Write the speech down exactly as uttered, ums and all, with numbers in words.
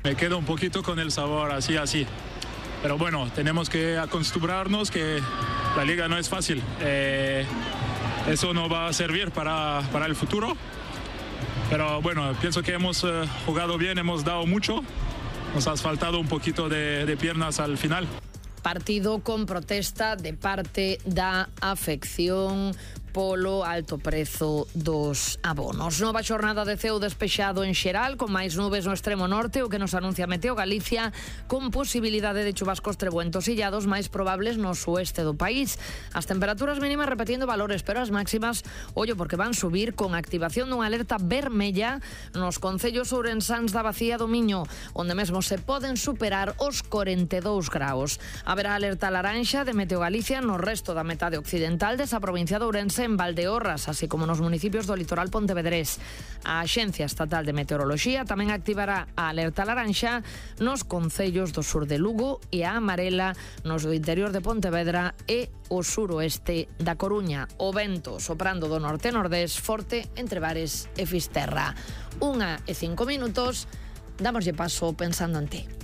Me quedo un poquito con el sabor así, así. Pero bueno, tenemos que acostumbrarnos que la liga no es fácil. Eh, eso no va a servir para, para el futuro. Pero bueno, pienso que hemos eh, jugado bien, hemos dado mucho. Nos ha faltado un poquito de, de piernas al final. Partido con protesta de parte da afección polo alto prezo dos abonos. Nova xornada de ceo despexado en xeral, con máis nubes no extremo norte, o que nos anuncia Meteo Galicia, con posibilidade de chubascos trebuentos illados máis probables no sueste do país. As temperaturas mínimas repetindo valores, pero as máximas, ollo, porque van subir con activación dunha alerta vermella nos concellos ourensáns da Bacía do Miño, onde mesmo se poden superar os corenta e dous graus. Haberá alerta laranxa de Meteo Galicia no resto da metade occidental desa provincia de Ourense, en Valdeorras, así como nos municipios do litoral pontevedrés. A Axencia Estatal de Meteoroloxía tamén activará a alerta laranxa nos concellos do sur de Lugo e a amarela nos do interior de Pontevedra e o suroeste da Coruña. O vento soprando do norte-nordés forte entre Bares e Fisterra. Unha e cinco minutos, damoslle paso pensando en ti.